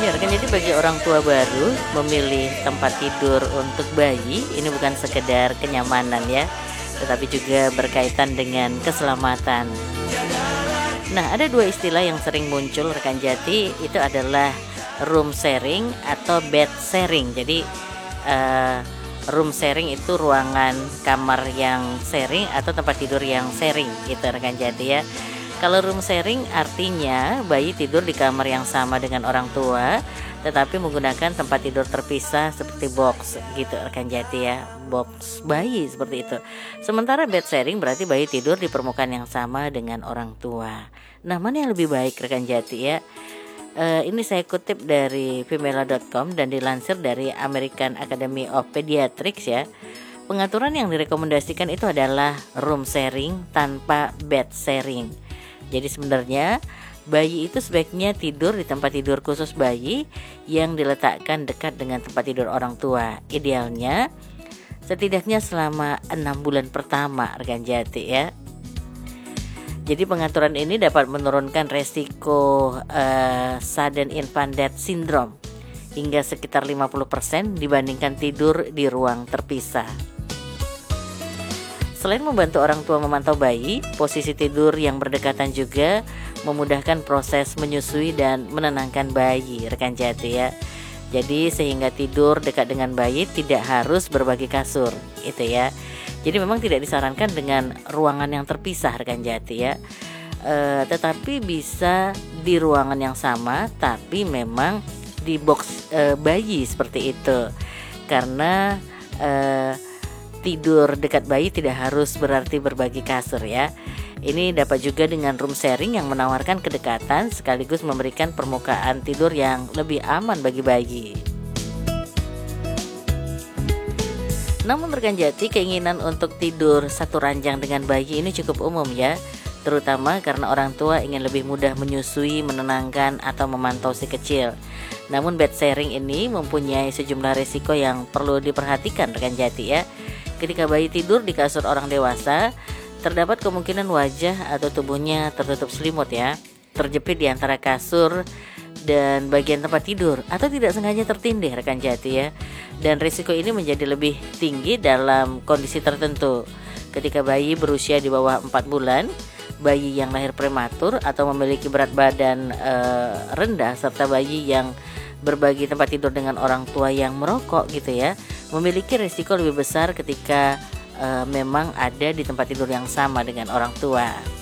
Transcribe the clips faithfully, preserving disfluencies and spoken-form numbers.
Ya, kan jadi bagi orang tua baru memilih tempat tidur untuk bayi ini bukan sekedar kenyamanan ya, tetapi juga berkaitan dengan keselamatan. Nah, ada dua istilah yang sering muncul rekan Jati, itu adalah room sharing atau bed sharing. Jadi uh, room sharing itu ruangan kamar yang sharing atau tempat tidur yang sharing gitu rekan Jati ya. Kalau room sharing artinya bayi tidur di kamar yang sama dengan orang tua, tetapi menggunakan tempat tidur terpisah seperti box gitu rekan Jati ya, box bayi seperti itu. Sementara bed sharing berarti bayi tidur di permukaan yang sama dengan orang tua. Nah, mana yang lebih baik rekan Jati ya? Uh, ini saya kutip dari femela dot com dan dilansir dari American Academy of Pediatrics ya. Pengaturan yang direkomendasikan itu adalah room sharing tanpa bed sharing. Jadi sebenarnya bayi itu sebaiknya tidur di tempat tidur khusus bayi yang diletakkan dekat dengan tempat tidur orang tua. Idealnya setidaknya selama enam bulan pertama rekan Jati ya. Jadi pengaturan ini dapat menurunkan resiko uh, sudden infant death syndrome hingga sekitar lima puluh persen dibandingkan tidur di ruang terpisah. Selain membantu orang tua memantau bayi, posisi tidur yang berdekatan juga memudahkan proses menyusui dan menenangkan bayi rekan Jati ya. Jadi sehingga tidur dekat dengan bayi tidak harus berbagi kasur itu ya. Jadi memang tidak disarankan dengan ruangan yang terpisah rekan Jati ya. E, tetapi bisa di ruangan yang sama tapi memang di box e, bayi seperti itu. Karena e, tidur dekat bayi tidak harus berarti berbagi kasur ya. Ini dapat juga dengan room sharing yang menawarkan kedekatan sekaligus memberikan permukaan tidur yang lebih aman bagi bayi. Namun rekan Jati, keinginan untuk tidur satu ranjang dengan bayi ini cukup umum ya, terutama karena orang tua ingin lebih mudah menyusui, menenangkan atau memantau si kecil. Namun bed sharing ini mempunyai sejumlah risiko yang perlu diperhatikan rekan Jati ya. Ketika bayi tidur di kasur orang dewasa, terdapat kemungkinan wajah atau tubuhnya tertutup selimut ya, terjepit di antara kasur dan bagian tempat tidur, atau tidak sengaja tertindih rekan Jati ya. Dan risiko ini menjadi lebih tinggi dalam kondisi tertentu. Ketika bayi berusia di bawah empat bulan, bayi yang lahir prematur atau memiliki berat badan e, rendah, serta bayi yang berbagi tempat tidur dengan orang tua yang merokok gitu ya, memiliki risiko lebih besar ketika e, memang ada di tempat tidur yang sama dengan orang tua.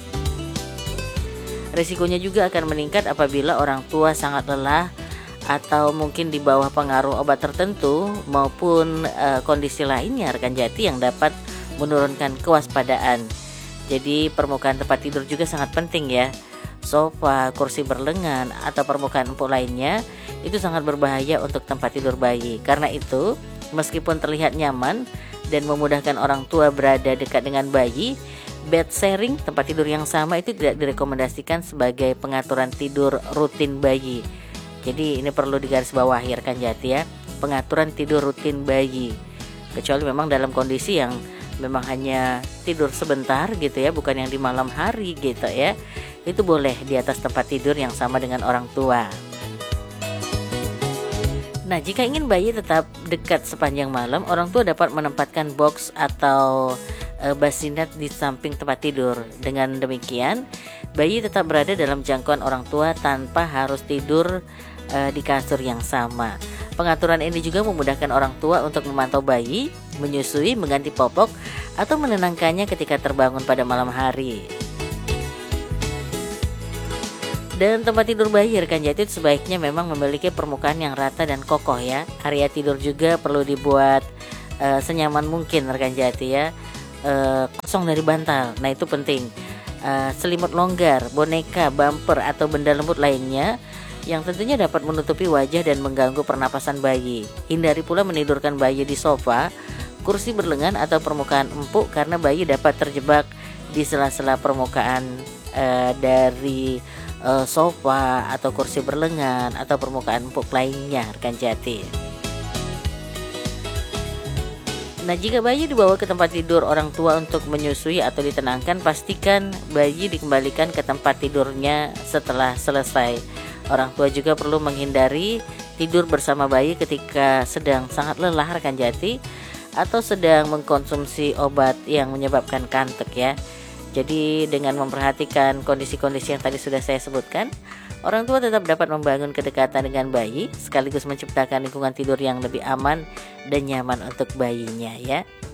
Risikonya juga akan meningkat apabila orang tua sangat lelah atau mungkin di bawah pengaruh obat tertentu maupun e, kondisi lainnya rekan Jati yang dapat menurunkan kewaspadaan. Jadi permukaan tempat tidur juga sangat penting ya. Sofa, kursi berlengan atau permukaan empuk lainnya itu sangat berbahaya untuk tempat tidur bayi. Karena itu, meskipun terlihat nyaman dan memudahkan orang tua berada dekat dengan bayi, bed sharing, tempat tidur yang sama itu tidak direkomendasikan sebagai pengaturan tidur rutin bayi. Jadi ini perlu digarisbawahi rekan Jati ya, pengaturan tidur rutin bayi. Kecuali memang dalam kondisi yang memang hanya tidur sebentar gitu ya, bukan yang di malam hari gitu ya, itu boleh di atas tempat tidur yang sama dengan orang tua. Nah, jika ingin bayi tetap dekat sepanjang malam, orang tua dapat menempatkan box atau e, basinet di samping tempat tidur. Dengan demikian, bayi tetap berada dalam jangkauan orang tua tanpa harus tidur e, di kasur yang sama. Pengaturan ini juga memudahkan orang tua untuk memantau bayi, menyusui, mengganti popok, atau menenangkannya ketika terbangun pada malam hari. Dan tempat tidur bayi rekan Jati sebaiknya memang memiliki permukaan yang rata dan kokoh ya. Area tidur juga perlu dibuat uh, senyaman mungkin rekan Jati ya, uh, kosong dari bantal. Nah itu penting. Uh, selimut longgar, boneka, bumper atau benda lembut lainnya yang tentunya dapat menutupi wajah dan mengganggu pernapasan bayi. Hindari pula menidurkan bayi di sofa, kursi berlengan atau permukaan empuk karena bayi dapat terjebak di sela-sela permukaan uh, dari uh, sofa atau kursi berlengan atau permukaan empuk lainnya rekan Jati. Nah, jika bayi dibawa ke tempat tidur orang tua untuk menyusui atau ditenangkan, pastikan bayi dikembalikan ke tempat tidurnya setelah selesai. Orang tua juga perlu menghindari tidur bersama bayi ketika sedang sangat lelah rekan Jati, atau sedang mengkonsumsi obat yang menyebabkan kantuk ya. Jadi dengan memperhatikan kondisi-kondisi yang tadi sudah saya sebutkan, orang tua tetap dapat membangun kedekatan dengan bayi sekaligus menciptakan lingkungan tidur yang lebih aman dan nyaman untuk bayinya ya.